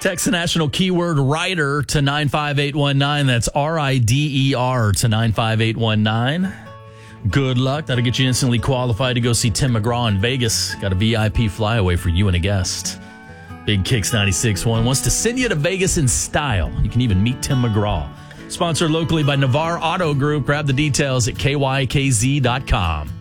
Text the national keyword RIDER to 95819. That's RIDER to 95819. Good luck. That'll get you instantly qualified to go see Tim McGraw in Vegas. Got a VIP flyaway for you and a guest. Big Kicks 96.1 wants to send you to Vegas in style. You can even meet Tim McGraw. Sponsored locally by Navarre Auto Group. Grab the details at kykz.com.